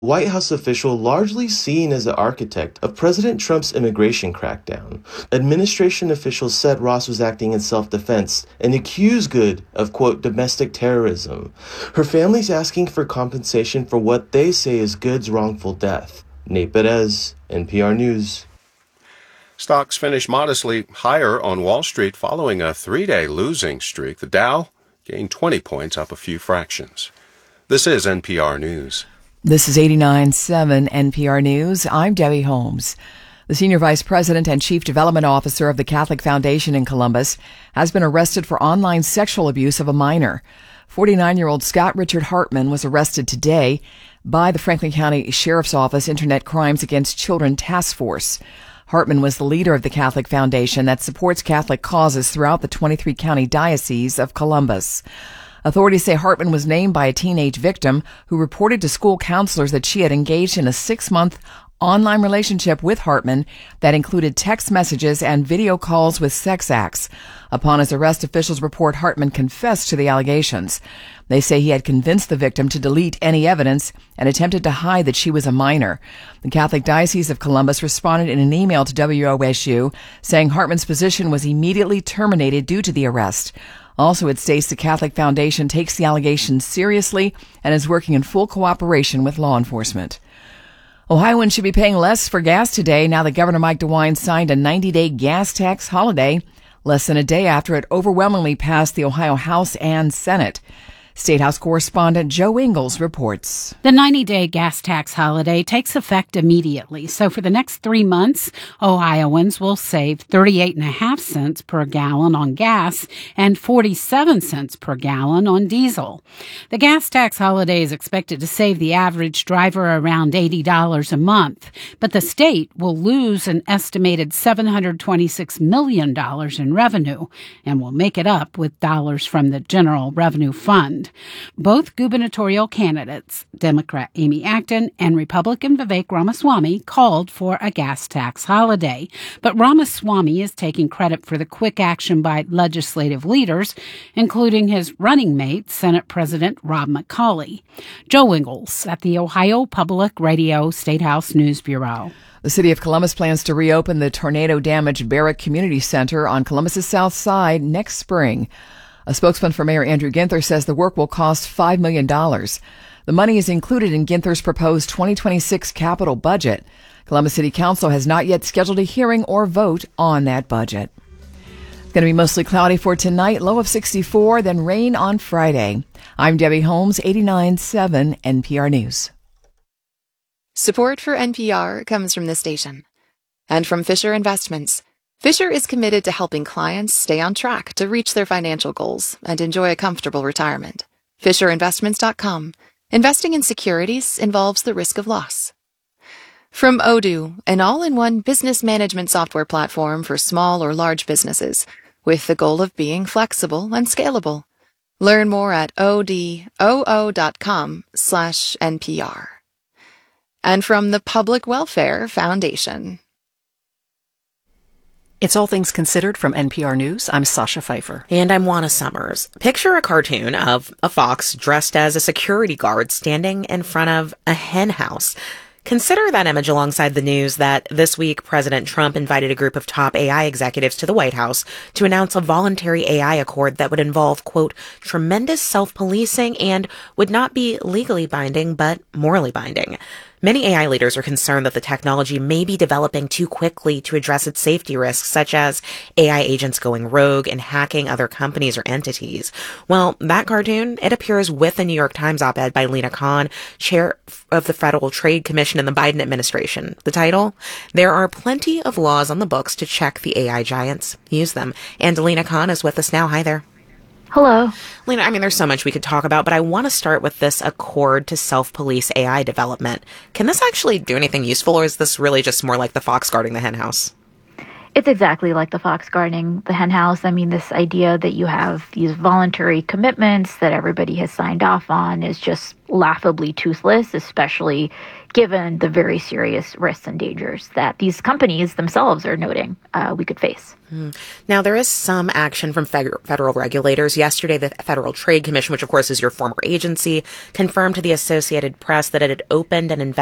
White House official largely seen as the architect of President Trump's immigration crackdown. Administration officials said Ross was acting in self-defense and accused Good of, quote, domestic terrorism. Her family's asking for compensation for what they say is Good's wrongful death. Nate Perez, NPR News. Stocks finished modestly higher on Wall Street following a three-day losing streak. The Dow gained 20 points, up a few fractions. This is NPR News. This is 89.7 NPR News. I'm Debbie Holmes. The Senior Vice President and Chief Development Officer of the Catholic Foundation in Columbus has been arrested for online sexual abuse of a minor. 49-year-old Scott Richard Hartman was arrested today by the Franklin County Sheriff's Office Internet Crimes Against Children Task Force. Hartman was the leader of the Catholic Foundation that supports Catholic causes throughout the 23-county diocese of Columbus. Authorities say Hartman was named by a teenage victim who reported to school counselors that she had engaged in a 6-month online relationship with Hartman that included text messages and video calls with sex acts. Upon his arrest, officials report Hartman confessed to the allegations. They say he had convinced the victim to delete any evidence and attempted to hide that she was a minor. The Catholic Diocese of Columbus responded in an email to WOSU saying Hartman's position was immediately terminated due to the arrest. Also, it states the Catholic Foundation takes the allegations seriously and is working in full cooperation with law enforcement. Ohioans should be paying less for gas today now that Governor Mike DeWine signed a 90-day gas tax holiday, less than a day after it overwhelmingly passed the Ohio House and Senate. State House correspondent Joe Ingles reports. The 90-day gas tax holiday takes effect immediately. So for the next 3 months, Ohioans will save 38.5 cents per gallon on gas and 47 cents per gallon on diesel. The gas tax holiday is expected to save the average driver around $80 a month, but the state will lose an estimated $726 million in revenue and will make it up with dollars from the General Revenue Fund. Both gubernatorial candidates, Democrat Amy Acton and Republican Vivek Ramaswamy, called for a gas tax holiday. But Ramaswamy is taking credit for the quick action by legislative leaders, including his running mate, Senate President Rob McCauley. Joe Ingles at the Ohio Public Radio State House News Bureau. The city of Columbus plans to reopen the tornado-damaged Barrack Community Center on Columbus's south side next spring. A spokesman for Mayor Andrew Ginther says the work will cost $5 million. The money is included in Ginther's proposed 2026 capital budget. Columbus City Council has not yet scheduled a hearing or vote on that budget. It's going to be mostly cloudy for tonight, low of 64, then rain on Friday. I'm Debbie Holmes, 89.7 NPR News. Support for NPR comes from this station and from Fisher Investments. Fisher is committed to helping clients stay on track to reach their financial goals and enjoy a comfortable retirement. FisherInvestments.com. Investing in securities involves the risk of loss. From Odoo, an all-in-one business management software platform for small or large businesses, with the goal of being flexible and scalable. Learn more at odoo.com/NPR. And from the Public Welfare Foundation. It's All Things Considered from NPR News. I'm Sasha Pfeiffer. And I'm Juana Summers. Picture a cartoon of a fox dressed as a security guard standing in front of a hen house. Consider that image alongside the news that this week President Trump invited a group of top AI executives to the White House to announce a voluntary AI accord that would involve, quote, tremendous self-policing and would not be legally binding, but morally binding. Many AI leaders are concerned that the technology may be developing too quickly to address its safety risks, such as AI agents going rogue and hacking other companies or entities. Well, that cartoon, it appears with a New York Times op-ed by Lina Khan, chair of the Federal Trade Commission in the Biden administration. The title, There Are Plenty of Laws on the Books to Check the AI Giants. Use them. And Lina Khan is with us now. Hi there. Hello. Lina, there's so much we could talk about, but I want to start with this accord to self-police AI development. Can this actually do anything useful, or is this really just more like the fox guarding the hen house? It's exactly like the fox guarding the hen house. I mean, this idea that you have these voluntary commitments that everybody has signed off on is just laughably toothless, especially given the very serious risks and dangers that these companies themselves are noting we could face. Now, there is some action from federal regulators. Yesterday, the Federal Trade Commission, which of course is your former agency, confirmed to the Associated Press that it had opened an investigation